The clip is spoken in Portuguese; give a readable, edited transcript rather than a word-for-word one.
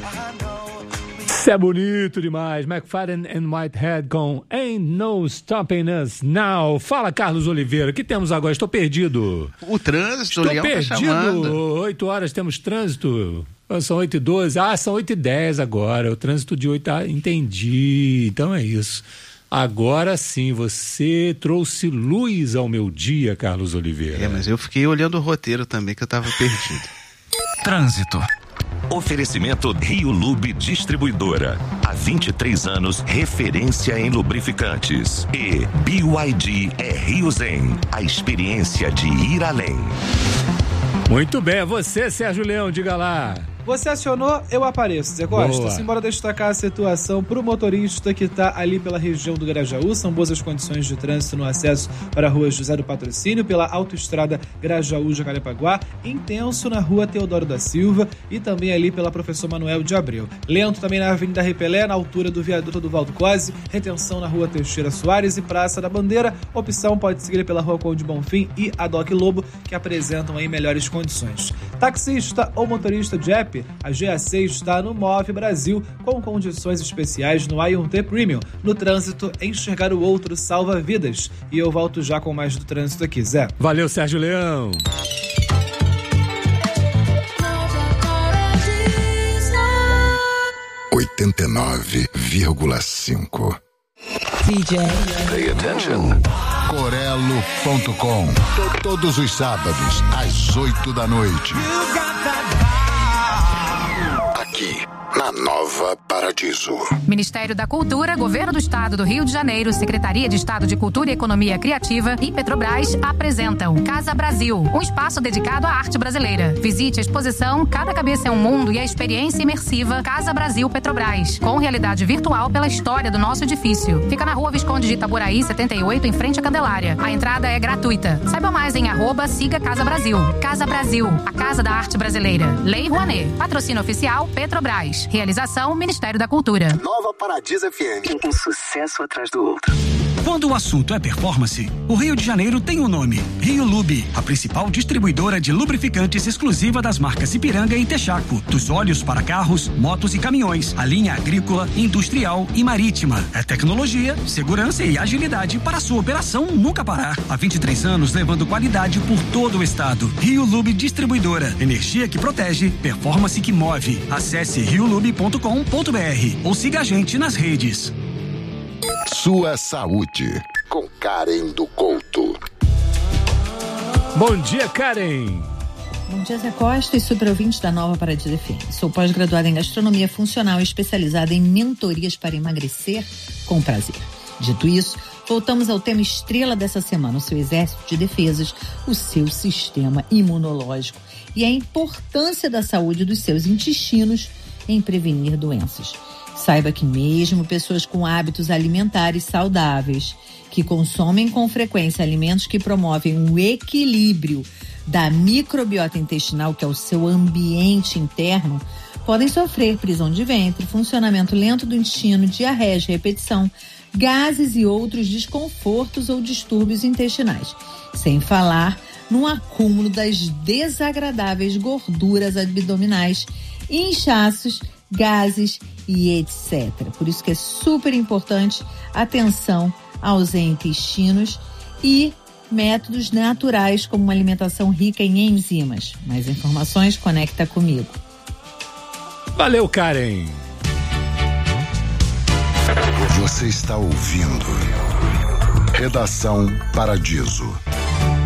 Isso é bonito demais. McFadden and Whitehead com Ain't No Stopping Us Now. Fala, Carlos Oliveira, o que temos agora? Estou perdido. O trânsito, Estou o Leão perdido. tá chamando. 8 horas temos trânsito. São 8h12. São 8h10 agora. O trânsito de 8 horas. Entendi. Então é isso. Agora sim, você trouxe luz ao meu dia, Carlos Oliveira. Mas eu fiquei olhando o roteiro também, que eu estava perdido. Trânsito. Oferecimento Rio Lube Distribuidora. Há 23 anos, referência em lubrificantes. E BYD é Rio Zen. A experiência de ir além. Muito bem, você, Sérgio Leão, diga lá. Você acionou, eu apareço, Zé Costa. Simbora destacar a situação para o motorista que está ali pela região do Grajaú. São boas as condições de trânsito no acesso para a rua José do Patrocínio, pela autoestrada Grajaú-Jacarepaguá, intenso na rua Teodoro da Silva e também ali pela Professor Manuel de Abreu. Lento também na Avenida Repelé, na altura do viaduto do Valdo Quase, retenção na rua Teixeira Soares e Praça da Bandeira. Opção pode seguir pela rua Conde Bonfim e a Doc Lobo, que apresentam aí melhores condições. Taxista ou motorista de app, a GAC está no Move Brasil com condições especiais no I1T Premium. No trânsito, enxergar o outro salva vidas. E eu volto já com mais do trânsito aqui, Zé. Valeu, Sérgio Leão. (89,5) DJ. Pay attention. Corelo.com. Todos os sábados, às 8 da noite. Aqui, na Nova Paradiso. Ministério da Cultura, Governo do Estado do Rio de Janeiro, Secretaria de Estado de Cultura e Economia Criativa e Petrobras apresentam Casa Brasil, um espaço dedicado à arte brasileira. Visite a exposição Cada Cabeça é um Mundo e a experiência imersiva Casa Brasil Petrobras, com realidade virtual pela história do nosso edifício. Fica na Rua Visconde de Itaboraí, 78, em frente à Candelária. A entrada é gratuita. Saiba mais em @siga Casa Brasil. Casa Brasil, a Casa da Arte Brasileira. Lei Rouanet. Patrocínio oficial Petrobras. Realização Ministério da Cultura. Nova Paradiso FM. Um sucesso atrás do outro. Quando o assunto é performance, o Rio de Janeiro tem um nome: Rio Lube, a principal distribuidora de lubrificantes exclusiva das marcas Ipiranga e Texaco. Dos óleos para carros, motos e caminhões, a linha agrícola, industrial e marítima. É tecnologia, segurança e agilidade para a sua operação nunca parar. Há 23 anos levando qualidade por todo o estado. Rio Lube Distribuidora. Energia que protege, performance que move. Acesse riolube.com.br ou siga a gente nas redes. Sua Saúde, com Karen do Couto. Bom dia, Karen. Bom dia, Zé Costa e super ouvinte da Nova Paradiso FM. Sou pós-graduada em gastronomia funcional e especializada em mentorias para emagrecer com prazer. Dito isso, voltamos ao tema estrela dessa semana, o seu exército de defesas, o seu sistema imunológico e a importância da saúde dos seus intestinos em prevenir doenças. Saiba que mesmo pessoas com hábitos alimentares saudáveis, que consomem com frequência alimentos que promovem um equilíbrio da microbiota intestinal, que é o seu ambiente interno, podem sofrer prisão de ventre, funcionamento lento do intestino, diarreia de repetição, gases e outros desconfortos ou distúrbios intestinais. Sem falar no acúmulo das desagradáveis gorduras abdominais, inchaços, gases e etc. Por isso que é super importante atenção aos intestinos e métodos naturais como uma alimentação rica em enzimas. Mais informações, conecta comigo. Valeu, Karen. Você está ouvindo Redação Paradiso.